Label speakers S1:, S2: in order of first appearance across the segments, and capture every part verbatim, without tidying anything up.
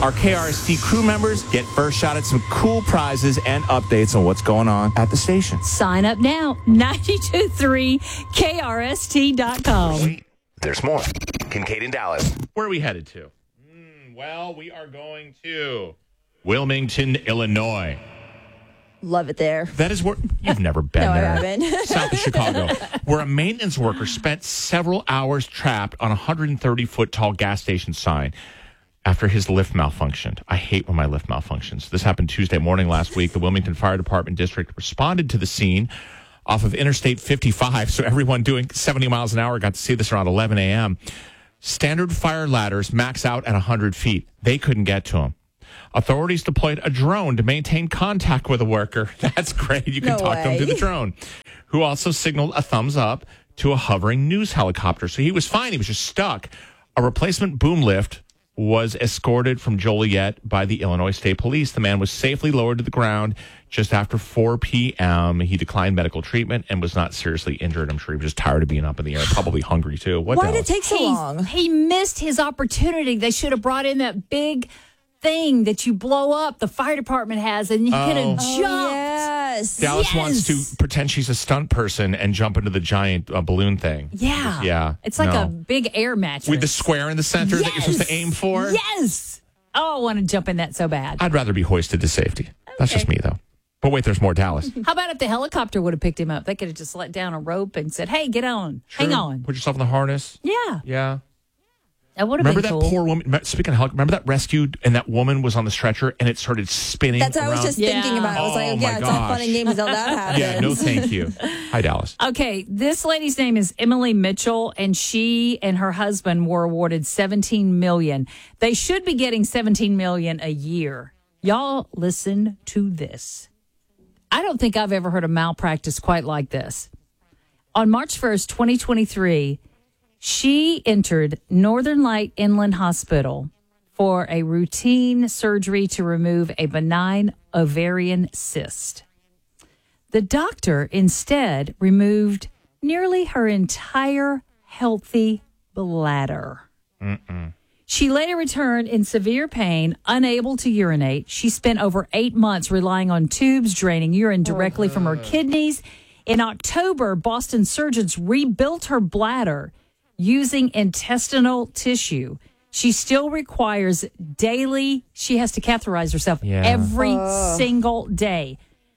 S1: Our K R S T crew members get first shot at some cool prizes and updates on what's going on at the station.
S2: Sign up now, nine two three K R S T dot com.
S3: Wait, there's more. Kincaid and Dallas.
S1: Where are we headed to? Mm, well, we are going to Wilmington, Illinois.
S4: Love it there.
S1: That is where you've never been
S4: No, I
S1: there.
S4: haven't.
S1: South of Chicago, where a maintenance worker spent several hours trapped on a one hundred thirty foot tall gas station sign after his lift malfunctioned. I hate when my lift malfunctions. This happened Tuesday morning last week. The Wilmington Fire Department District responded to the scene off of Interstate fifty-five, so everyone doing seventy miles an hour got to see this around eleven a.m. Standard fire ladders max out at one hundred feet. They couldn't get to him. Authorities deployed a drone to maintain contact with a worker. That's great. You can
S4: No
S1: talk to him
S4: way.
S1: through the drone, who also signaled a thumbs up to a hovering news helicopter. So he was fine. He was just stuck. A replacement boom lift was escorted from Joliet by the Illinois State Police. The man was safely lowered to the ground just after four p.m. He declined medical treatment and was not seriously injured. I'm sure he was just tired of being up in the air, probably hungry too. What
S4: Why
S1: the
S4: did
S1: hell?
S4: it take so
S2: He's-
S4: long?
S2: He missed his opportunity. They should have brought in that big thing that you blow up, the fire department has, and he could have
S1: Oh.
S2: jumped.
S4: Oh, yes.
S1: Dallas
S2: Yes.
S1: wants to pretend she's a stunt person and jump into the giant uh, balloon thing.
S2: Yeah.
S1: Yeah.
S2: It's like
S1: No.
S2: a big air mattress.
S1: With the square in the center that you're supposed to aim for?
S2: Yes. Oh, I want to jump in that so bad.
S1: I'd rather be hoisted to safety. That's just me, though. But wait, there's more, Dallas.
S2: How about if the helicopter would have picked him up? They could have just let down a rope and said, hey, get on. Hang
S1: True.
S2: on.
S1: Put yourself in the harness.
S2: Yeah.
S1: Yeah.
S2: That would have
S1: Remember
S2: been
S1: that
S2: cool.
S1: poor woman? Speaking of helicopter, remember that rescue and that woman was on the stretcher and it started spinning
S4: That's what I was
S1: around?
S4: just thinking
S2: Yeah.
S4: about. I was
S1: Oh,
S4: like,
S1: my
S4: yeah, it's not
S1: gosh.
S4: funny name until that happens.
S1: Yeah, no thank you. Hi, Dallas.
S2: Okay, this lady's name is Emily Mitchell, and she and her husband were awarded seventeen million dollars. They should be getting seventeen million dollars a year. Y'all listen to this. I don't think I've ever heard a malpractice quite like this. On March first, twenty twenty-three, she entered Northern Light Inland Hospital for a routine surgery to remove a benign ovarian cyst. The doctor instead removed nearly her entire healthy bladder.
S1: Mm-mm.
S2: She later returned in severe pain, unable to urinate. She spent over eight months relying on tubes draining urine directly from her kidneys. In October, Boston surgeons rebuilt her bladder using intestinal tissue. She still requires daily, she has to catheterize herself
S1: Yeah.
S2: every single day.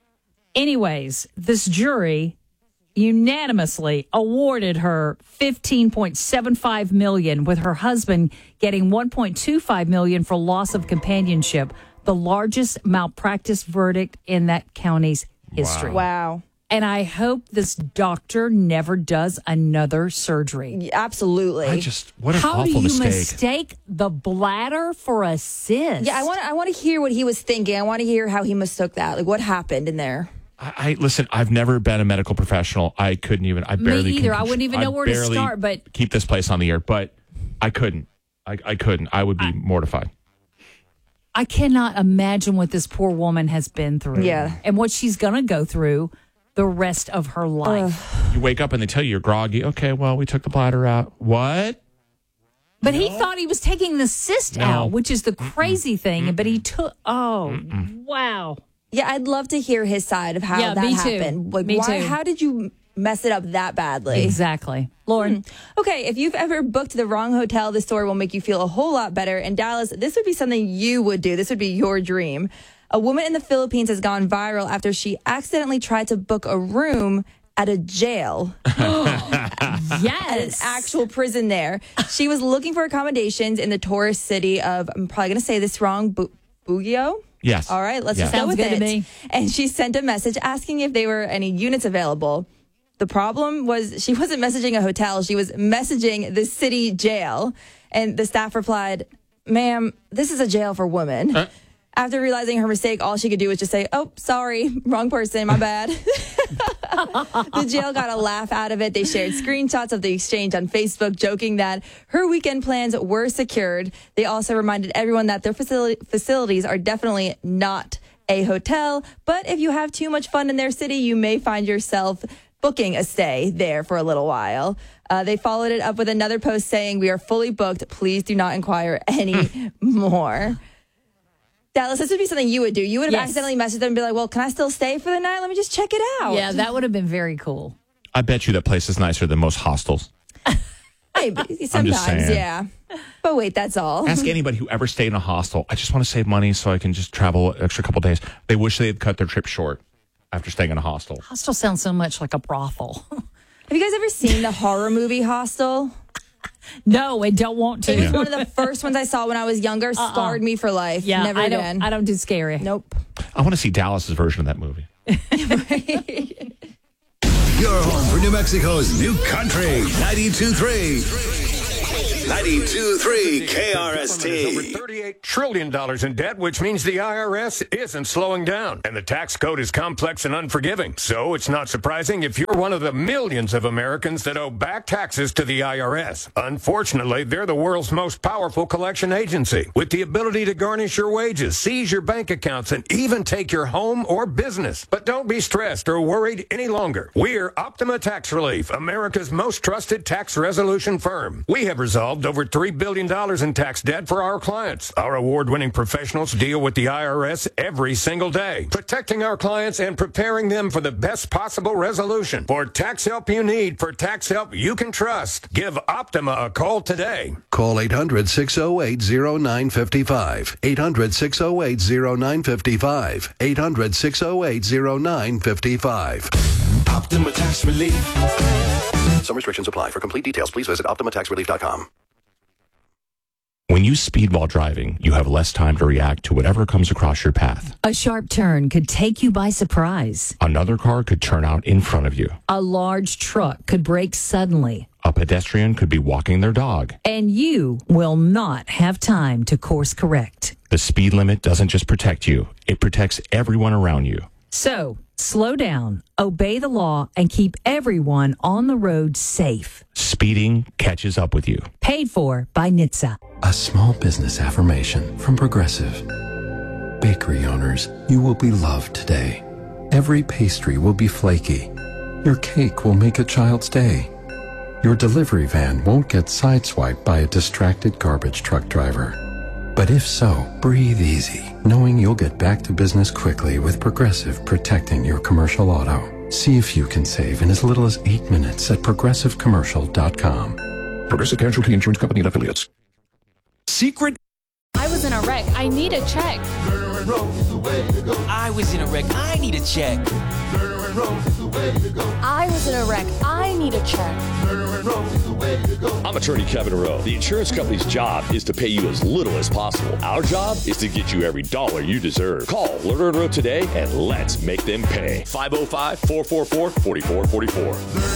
S2: Anyways, this jury unanimously awarded her fifteen point seven five million dollars, with her husband getting one point two five million dollars for loss of companionship, the largest malpractice verdict in that county's history.
S4: Wow.
S2: And I hope this doctor never does another surgery.
S4: Absolutely.
S1: I just, what an
S2: How do
S1: awful
S2: you
S1: mistake.
S2: mistake the bladder for a cyst?
S4: yeah, I want I want to hear what he was thinking. I want to hear how he mistook that. Like what happened in there.
S1: I, I listen. I've never been a medical professional. I couldn't even. I barely.
S2: either.
S1: Can,
S2: I wouldn't even know where to
S1: barely
S2: start, but-
S1: keep this place on the air. But I couldn't. I, I couldn't. I would be mortified.
S2: I cannot imagine what this poor woman has been through.
S4: Yeah.
S2: And what she's going to go through the rest of her life.
S1: You wake up and they tell you you're groggy. Okay, well, we took the bladder out. What?
S2: But he thought he was taking the cyst
S1: No.
S2: out, which is the crazy thing. But he took, oh, wow.
S4: Yeah, I'd love to hear his side of how
S2: Yeah,
S4: that
S2: me too.
S4: happened. Like
S2: Me
S4: why
S2: too.
S4: how did you mess it up that badly?
S2: Exactly. Lauren,
S4: Okay, if you've ever booked the wrong hotel, this story will make you feel a whole lot better. In Dallas, this would be something you would do. This would be your dream. A woman in the Philippines has gone viral after she accidentally tried to book a room at a jail, at an
S2: yes.
S4: actual prison there. She was looking for accommodations in the tourist city of, I'm probably going to say this wrong, Bu- Bugio?
S1: Yes.
S4: All right, let's
S1: Yeah.
S4: just go
S2: Sounds
S4: with
S2: good to
S4: it.
S2: me.
S4: And she sent a message asking if there were any units available. The problem was she wasn't messaging a hotel. She was messaging the city jail. And the staff replied, ma'am, this is a jail for women.
S1: Uh.
S4: After realizing her mistake, all she could do was just say, oh, sorry, wrong person, my bad. The jail got a laugh out of it. They shared screenshots of the exchange on Facebook, joking that her weekend plans were secured. They also reminded everyone that their facility, facilities are definitely not a hotel. But if you have too much fun in their city, you may find yourself booking a stay there for a little while. Uh, they followed it up with another post saying, we are fully booked. Please do not inquire any more. Dallas, this would be something you would do. You would have
S2: Yes.
S4: accidentally messaged them and be like, well, can I still stay for the night? Let me just check it out.
S2: Yeah, that would have been very cool.
S1: I bet you that place is nicer than most hostels.
S4: Maybe. Sometimes,
S1: saying.
S4: yeah. But wait, that's all.
S1: Ask anybody who ever stayed in a hostel. I just want to save money so I can just travel an extra couple days. They wish they had cut their trip short after staying in a hostel.
S2: Hostel sounds so much like a brothel.
S4: Have you guys ever seen the horror movie Hostel?
S2: No, I don't want to.
S4: It was one of the first ones I saw when I was younger.
S2: Uh-uh.
S4: Scarred me for life.
S2: Yeah,
S4: Never
S2: I
S4: again.
S2: don't. I don't do scary.
S4: Nope.
S1: I want to see Dallas's version of that movie.
S5: Your home for New Mexico's new country, ninety-two point three. ninety-two point three K R S T.
S6: Over thirty-eight trillion dollars in debt, which means the I R S isn't slowing down. And the tax code is complex and unforgiving. So it's not surprising if you're one of the millions of Americans that owe back taxes to the I R S. Unfortunately, they're the world's most powerful collection agency, with the ability to garnish your wages, seize your bank accounts, and even take your home or business. But don't be stressed or worried any longer. We're Optima Tax Relief, America's most trusted tax resolution firm. We have resolved over three billion dollars in tax debt for our clients. Our award-winning professionals deal with the I R S every single day, protecting our clients and preparing them for the best possible resolution. For tax help you need, for tax help you can trust, give Optima a call today.
S5: Call eight hundred, six oh eight, oh nine five five. eight hundred, six oh eight, oh nine five five. eight hundred, six oh eight, oh nine five five.
S7: Optima Tax Relief.
S5: Some restrictions apply. For complete details, please visit optima tax relief dot com.
S1: When you speed while driving, you have less time to react to whatever comes across your path.
S2: A sharp turn could take you by surprise.
S1: Another car could turn out in front of you.
S2: A large truck could brake suddenly.
S1: A pedestrian could be walking their dog.
S2: And you will not have time to course correct.
S1: The speed limit doesn't just protect you, it protects everyone around you.
S2: So, slow down, obey the law, and keep everyone on the road safe.
S1: Speeding catches up with you.
S2: Paid for by N H T S A.
S7: A small business affirmation from Progressive. Bakery owners, you will be loved today. Every pastry will be flaky. Your cake will make a child's day. Your delivery van won't get sideswiped by a distracted garbage truck driver. But if so, breathe easy, knowing you'll get back to business quickly with Progressive protecting your commercial auto. See if you can save in as little as eight minutes at progressive commercial dot com.
S8: Progressive Casualty Insurance Company and Affiliates.
S9: Secret.
S10: I was in a wreck. I need a check.
S9: I was in a wreck. I need a check.
S10: I was in a wreck. I need a check.
S11: I'm attorney Kevin Rowe. The insurance company's job is to pay you as little as possible. Our job is to get you every dollar you deserve. Call Lerner and Rowe today and let's make them pay. five oh five, four four four, four four four four.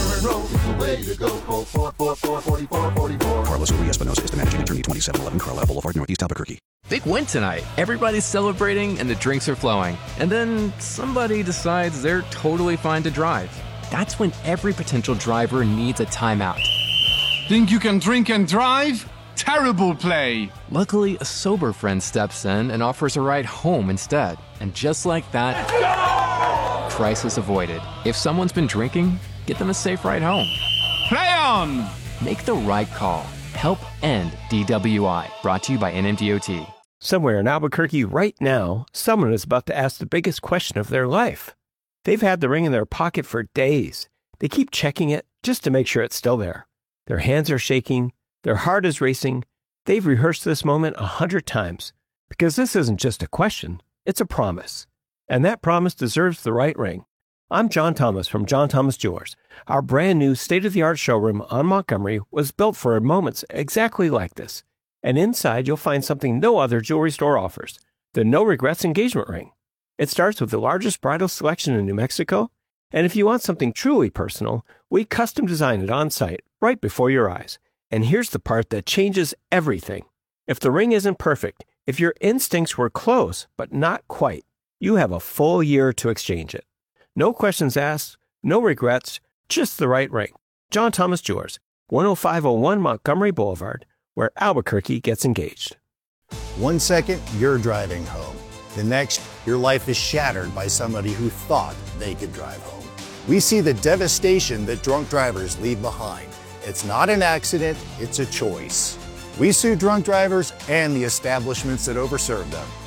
S8: Carlos Uri Espinosa is the managing attorney, twenty-seven eleven Carlisle Boulevard, Northeast Albuquerque.
S12: Big win tonight. Everybody's celebrating and the drinks are flowing. And then somebody decides they're totally fine to drive. That's when every potential driver needs a timeout.
S13: Think you can drink and drive? Terrible play.
S12: Luckily, a sober friend steps in and offers a ride home instead. And just like that, crisis avoided. If someone's been drinking, get them a safe ride home.
S13: Play on!
S12: Make the right call. Help end D W I. Brought to you by N M D O T.
S14: Somewhere in Albuquerque right now, someone is about to ask the biggest question of their life. They've had the ring in their pocket for days. They keep checking it just to make sure it's still there. Their hands are shaking. Their heart is racing. They've rehearsed this moment a hundred times because this isn't just a question. It's a promise. And that promise deserves the right ring. I'm John Thomas from John Thomas Jewelers. Our brand new state-of-the-art showroom on Montgomery was built for moments exactly like this. And inside, you'll find something no other jewelry store offers, the No Regrets engagement ring. It starts with the largest bridal selection in New Mexico, and if you want something truly personal, we custom design it on site, right before your eyes. And here's the part that changes everything. If the ring isn't perfect, if your instincts were close but not quite, you have a full year to exchange it. No questions asked, no regrets, just the right ring. John Thomas Jewelers, one oh five oh one Montgomery Boulevard, where Albuquerque gets engaged.
S15: One second, you're driving home. The next, your life is shattered by somebody who thought they could drive home. We see the devastation that drunk drivers leave behind. It's not an accident, it's a choice. We sue drunk drivers and the establishments that overserve them.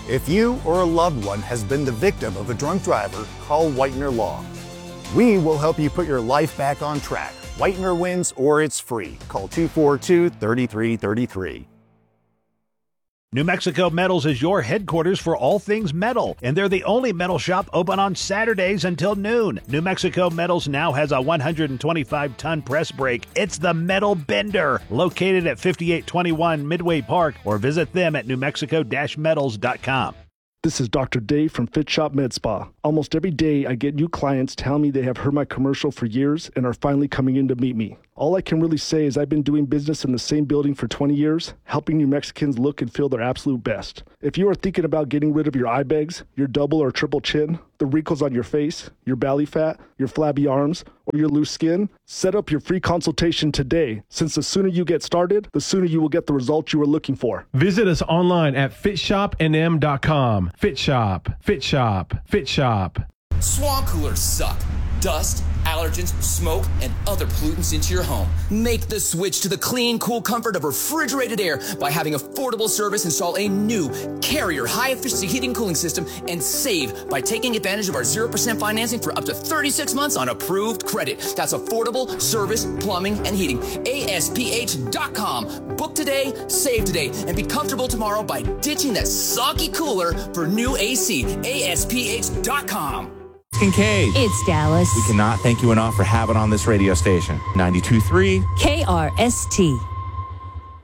S15: If you or a loved one has been the victim of a drunk driver, call Whitener Law. We will help you put your life back on track. Whitener wins or it's free. Call two four two, three three three three.
S16: New Mexico Metals is your headquarters for all things metal, and they're the only metal shop open on Saturdays until noon. New Mexico Metals now has a one hundred twenty-five ton press brake. It's the Metal Bender, located at fifty-eight twenty-one Midway Park, or visit them at new mexico dash metals dot com.
S17: This is Doctor Dave from Fit Shop Med Spa. Almost every day I get new clients telling me they have heard my commercial for years and are finally coming in to meet me. All I can really say is I've been doing business in the same building for twenty years, helping New Mexicans look and feel their absolute best. If you are thinking about getting rid of your eye bags, your double or triple chin, the wrinkles on your face, your belly fat, your flabby arms, or your loose skin, set up your free consultation today, since the sooner you get started, the sooner you will get the results you are looking for.
S18: Visit us online at fit shop n m dot com. Fit Shop, Fit Shop, Fit Shop.
S9: Swamp coolers suck. Dust, allergens, smoke, and other pollutants into your home. Make the switch to the clean, cool comfort of refrigerated air by having affordable service install a new Carrier high-efficiency heating and cooling system and save by taking advantage of our zero percent financing for up to thirty-six months on approved credit. That's affordable service, plumbing, and heating. A S P H dot com. Book today, save today, and be comfortable tomorrow by ditching that soggy cooler for new A C. A S P H dot com.
S1: Kincaid.
S2: It's Dallas.
S1: We cannot thank you enough for having on this radio station. ninety-two point three
S2: K R S T.